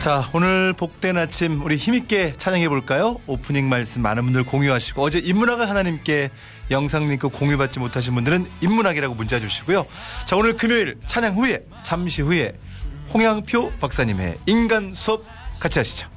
자, 오늘 복된 아침 우리 힘있게 찬양해 볼까요? 오프닝 말씀 많은 분들 공유하시고 어제 인문학을 하나님께 영상 링크 공유받지 못하신 분들은 인문학이라고 문자 주시고요. 자, 오늘 금요일 찬양 후에 잠시 후에 홍양표 박사님의 인간 수업 같이 하시죠.